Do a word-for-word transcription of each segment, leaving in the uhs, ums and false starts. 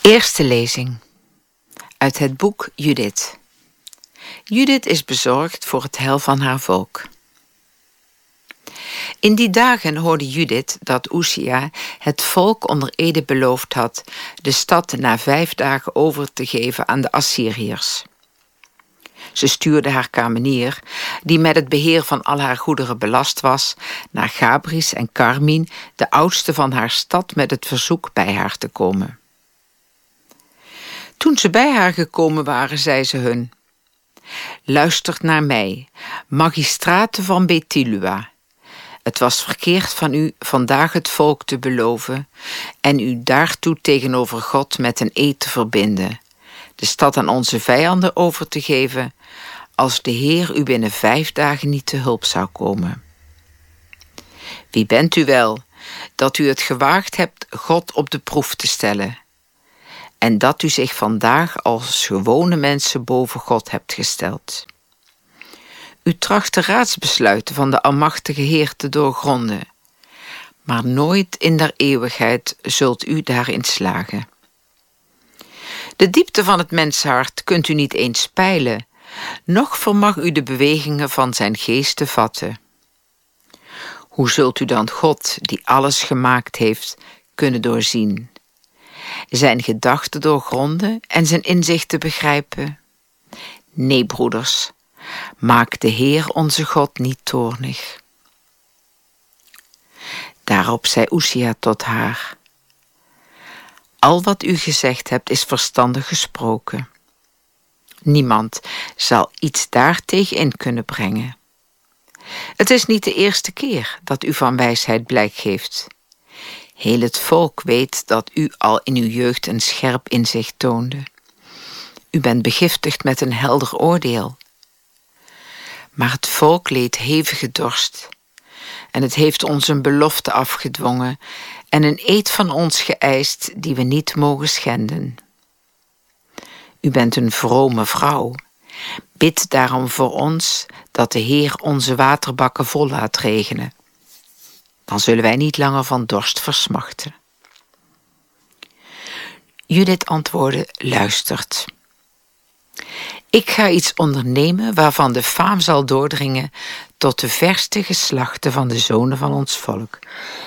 Eerste lezing uit het boek Judith. Judith is bezorgd voor het heil van haar volk. In die dagen hoorde Judith dat Uzia het volk onder ede beloofd had de stad na vijf dagen over te geven aan de Assyriërs. Ze stuurde haar kamenier, die met het beheer van al haar goederen belast was, naar Gabris en Carmin, de oudste van haar stad, met het verzoek bij haar te komen. Toen ze bij haar gekomen waren, zei ze hun: luistert naar mij, magistraten van Bethlua. Het was verkeerd van u vandaag het volk te beloven en u daartoe tegenover God met een eed te verbinden, de stad aan onze vijanden over te geven, als de Heer u binnen vijf dagen niet te hulp zou komen. Wie bent u wel, dat u het gewaagd hebt God op de proef te stellen, en dat u zich vandaag als gewone mensen boven God hebt gesteld? U tracht de raadsbesluiten van de almachtige Heer te doorgronden, maar nooit in der eeuwigheid zult u daarin slagen. De diepte van het mensenhart kunt u niet eens peilen, noch vermag u de bewegingen van zijn geest te vatten. Hoe zult u dan God, die alles gemaakt heeft, kunnen doorzien, zijn gedachten doorgronden en zijn inzichten begrijpen? Nee, broeders, maak de Heer onze God niet toornig. Daarop zei Uzia tot haar: al wat u gezegd hebt is verstandig gesproken. Niemand zal iets daartegen in kunnen brengen. Het is niet de eerste keer dat u van wijsheid blijk geeft. Heel het volk weet dat u al in uw jeugd een scherp inzicht toonde. U bent begiftigd met een helder oordeel. Maar het volk leed hevige dorst, en het heeft ons een belofte afgedwongen en een eed van ons geëist die we niet mogen schenden. U bent een vrome vrouw. Bid daarom voor ons dat de Heer onze waterbakken vol laat regenen. Dan zullen wij niet langer van dorst versmachten. Judith antwoordde: luistert. Ik ga iets ondernemen waarvan de faam zal doordringen tot de verste geslachten van de zonen van ons volk.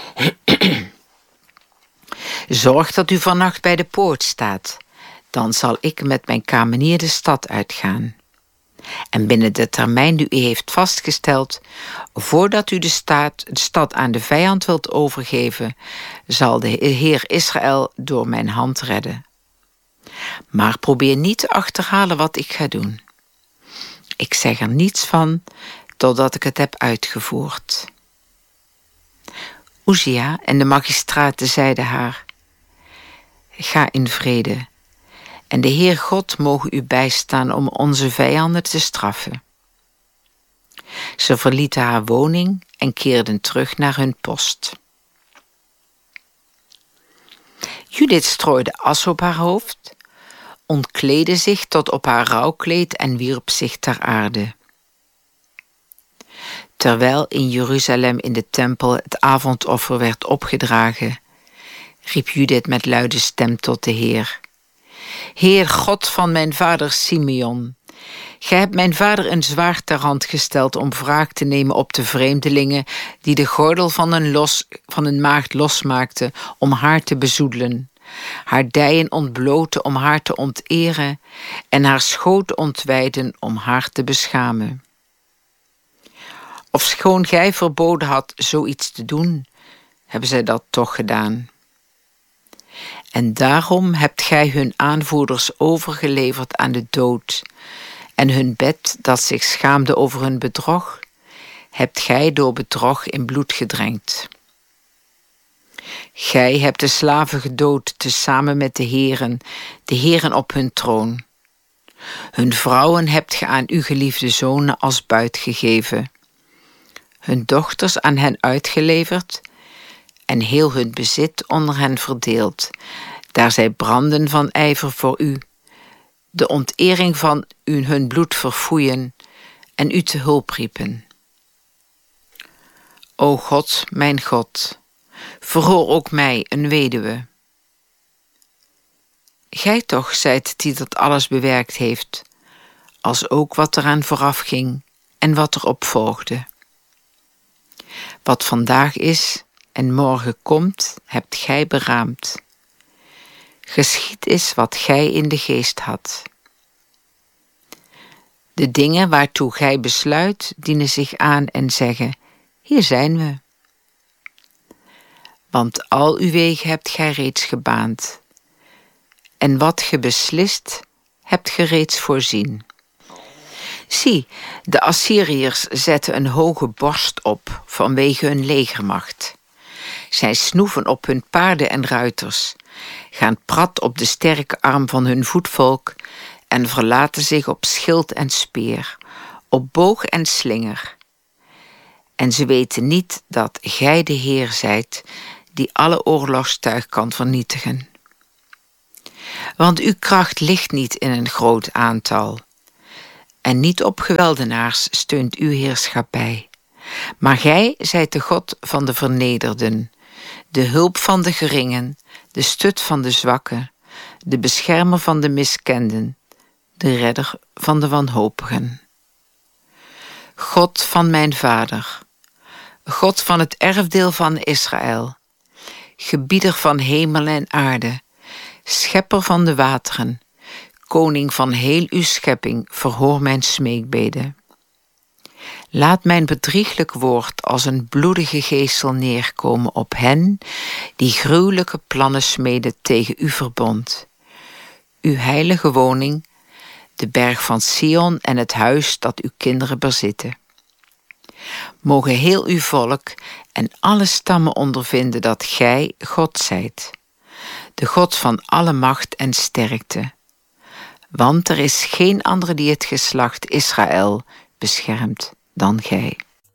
Zorg dat u vannacht bij de poort staat, dan zal ik met mijn kamenier de stad uitgaan. En binnen de termijn die u heeft vastgesteld, voordat u de, staat, de stad aan de vijand wilt overgeven, zal de Heer Israël door mijn hand redden. Maar probeer niet te achterhalen wat ik ga doen. Ik zeg er niets van totdat ik het heb uitgevoerd. Uzia en de magistraten zeiden haar: ga in vrede, en de Heer God moge u bijstaan om onze vijanden te straffen. Ze verlieten haar woning en keerden terug naar hun post. Judith strooide as op haar hoofd, ontkleedde zich tot op haar rouwkleed en wierp zich ter aarde. Terwijl in Jeruzalem in de tempel het avondoffer werd opgedragen, riep Judith met luide stem tot de Heer: Heer God van mijn vader Simeon, gij hebt mijn vader een zwaard ter hand gesteld om wraak te nemen op de vreemdelingen die de gordel van een, los, van een maagd losmaakten om haar te bezoedelen, haar dijen ontbloten om haar te onteren en haar schoot ontwijden om haar te beschamen. Ofschoon gij verboden had zoiets te doen, hebben zij dat toch gedaan. En daarom hebt gij hun aanvoerders overgeleverd aan de dood, en hun bed, dat zich schaamde over hun bedrog, hebt gij door bedrog in bloed gedrenkt. Gij hebt de slaven gedood tezamen met de heren, de heren op hun troon. Hun vrouwen hebt ge aan uw geliefde zonen als buit gegeven, hun dochters aan hen uitgeleverd en heel hun bezit onder hen verdeeld, daar zij branden van ijver voor u, de ontering van u hun bloed verfoeien en u te hulp riepen. O God, mijn God, verhoor ook mij, een weduwe. Gij toch zijt het die dat alles bewerkt heeft, als ook wat eraan vooraf ging en wat erop volgde. Wat vandaag is en morgen komt, hebt gij beraamd. Geschied is wat gij in de geest had. De dingen waartoe gij besluit, dienen zich aan en zeggen, hier zijn we. Want al uw wegen hebt gij reeds gebaand. En wat ge beslist, hebt ge reeds voorzien. Zie, de Assyriërs zetten een hoge borst op vanwege hun legermacht. Zij snoeven op hun paarden en ruiters, gaan prat op de sterke arm van hun voetvolk en verlaten zich op schild en speer, op boog en slinger. En ze weten niet dat gij de Heer zijt, die alle oorlogstuig kan vernietigen. Want uw kracht ligt niet in een groot aantal, en niet op geweldenaars steunt uw heerschappij. Maar gij zijt de God van de vernederden, de hulp van de geringen, de stut van de zwakken, de beschermer van de miskenden, de redder van de wanhopigen. God van mijn vader, God van het erfdeel van Israël, gebieder van hemel en aarde, schepper van de wateren, koning van heel uw schepping, verhoor mijn smeekbeden. Laat mijn bedrieglijk woord als een bloedige geesel neerkomen op hen die gruwelijke plannen smeden tegen uw verbond. Uw heilige woning, de berg van Sion en het huis dat uw kinderen bezitten. Mogen heel uw volk en alle stammen ondervinden dat gij God zijt, de God van alle macht en sterkte. Want er is geen andere die het geslacht Israël beschermt dan gij.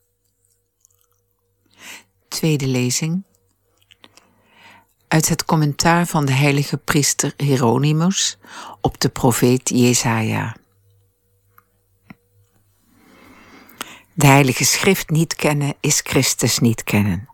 Tweede lezing. Uit het commentaar van de heilige priester Hieronymus op de profeet Jesaja. De heilige schrift niet kennen is Christus niet kennen.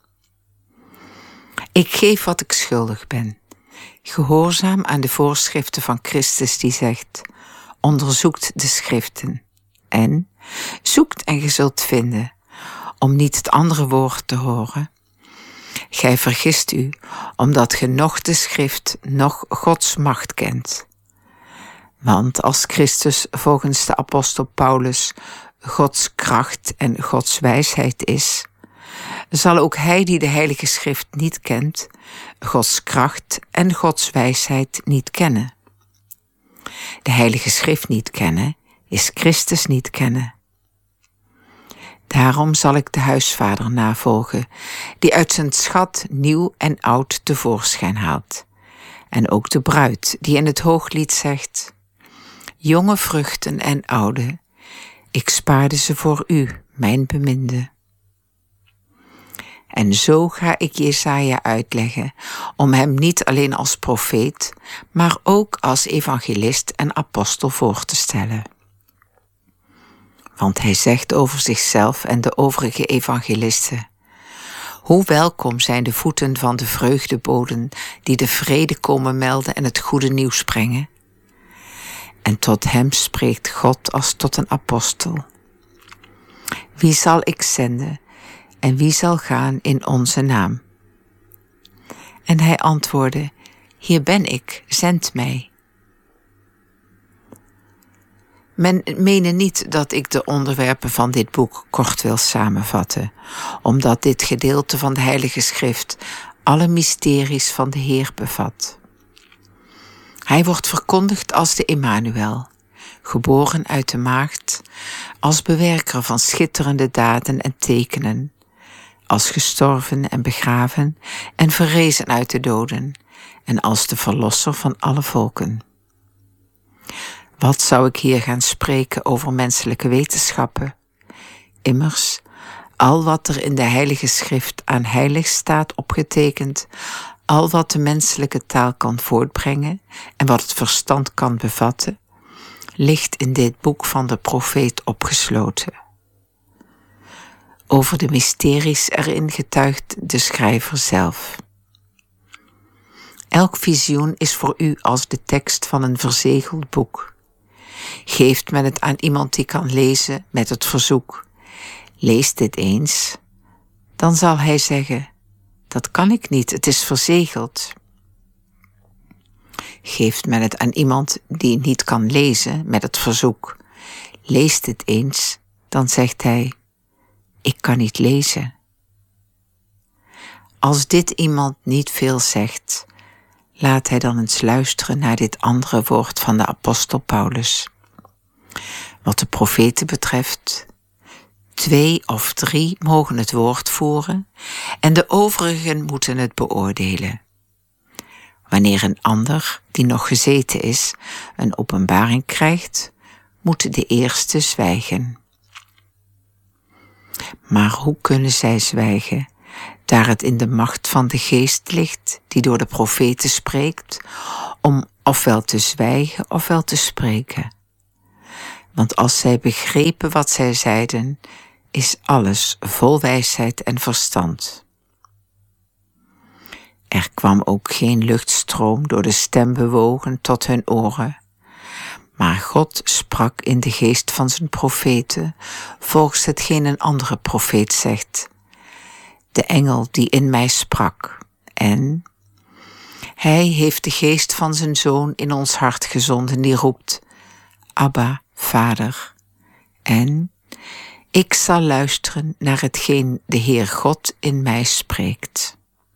Ik geef wat ik schuldig ben, gehoorzaam aan de voorschriften van Christus die zegt, onderzoekt de schriften en zoekt en ge zult vinden, om niet het andere woord te horen. Gij vergist u, omdat ge noch de schrift, noch Gods macht kent. Want als Christus volgens de apostel Paulus Gods kracht en Gods wijsheid is, zal ook hij die de heilige schrift niet kent, Gods kracht en Gods wijsheid niet kennen. De heilige schrift niet kennen, is Christus niet kennen. Daarom zal ik de huisvader navolgen, die uit zijn schat nieuw en oud tevoorschijn haalt. En ook de bruid, die in het hooglied zegt, jonge vruchten en oude, ik spaarde ze voor u, mijn beminde. En zo ga ik Jesaja uitleggen, om hem niet alleen als profeet, maar ook als evangelist en apostel voor te stellen. Want hij zegt over zichzelf en de overige evangelisten, hoe welkom zijn de voeten van de vreugdeboden die de vrede komen melden en het goede nieuws brengen. En tot hem spreekt God als tot een apostel. Wie zal ik zenden en wie zal gaan in onze naam? En hij antwoordde, hier ben ik, zend mij. Men mene niet dat ik de onderwerpen van dit boek kort wil samenvatten, omdat dit gedeelte van de Heilige Schrift alle mysteries van de Heer bevat. Hij wordt verkondigd als de Emmanuel, geboren uit de maagd, als bewerker van schitterende daden en tekenen, als gestorven en begraven en verrezen uit de doden, en als de verlosser van alle volken. Wat zou ik hier gaan spreken over menselijke wetenschappen? Immers, al wat er in de Heilige Schrift aan heilig staat opgetekend, al wat de menselijke taal kan voortbrengen en wat het verstand kan bevatten, ligt in dit boek van de profeet opgesloten. Over de mysteries erin getuigt de schrijver zelf. Elk visioen is voor u als de tekst van een verzegeld boek. Geeft men het aan iemand die kan lezen met het verzoek: lees dit eens, dan zal hij zeggen: dat kan ik niet, het is verzegeld. Geeft men het aan iemand die niet kan lezen met het verzoek: lees dit eens, dan zegt hij: ik kan niet lezen. Als dit iemand niet veel zegt, laat hij dan eens luisteren naar dit andere woord van de apostel Paulus. Wat de profeten betreft, twee of drie mogen het woord voeren en de overigen moeten het beoordelen. Wanneer een ander, die nog gezeten is, een openbaring krijgt, moet de eerste zwijgen. Maar hoe kunnen zij zwijgen, daar het in de macht van de geest ligt, die door de profeten spreekt, om ofwel te zwijgen ofwel te spreken? Want als zij begrepen wat zij zeiden, is alles vol wijsheid en verstand. Er kwam ook geen luchtstroom door de stem bewogen tot hun oren, maar God sprak in de geest van zijn profeten, volgens hetgeen een andere profeet zegt: de engel die in mij sprak. En hij heeft de geest van zijn zoon in ons hart gezonden, die roept: Abba, Vader. En ik zal luisteren naar hetgeen de Heer God in mij spreekt.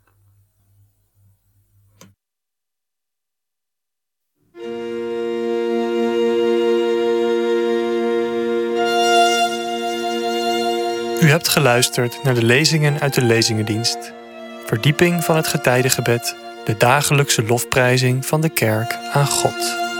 U hebt geluisterd naar de lezingen uit de Lezingendienst. Verdieping van het getijdengebed, de dagelijkse lofprijzing van de kerk aan God.